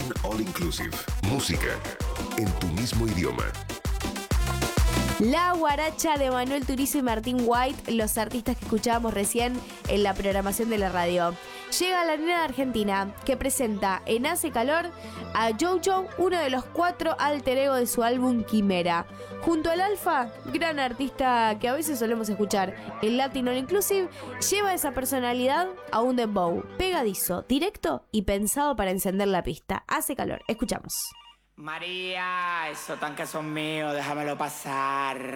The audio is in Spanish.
Plan All Inclusive. Música en tu mismo idioma. La guaracha de Manuel Turizo y Martín White, los artistas que escuchábamos recién en la programación de la radio. Llega la nena de Argentina, que presenta en Hace Calor a Jojo, uno de los 4 alter ego de su álbum Quimera. Junto al Alfa, gran artista que a veces solemos escuchar en Latin All Inclusive, lleva esa personalidad a un dembow pegadizo, directo y pensado para encender la pista. Hace Calor, escuchamos. María, esos tanques son míos, déjamelo pasar.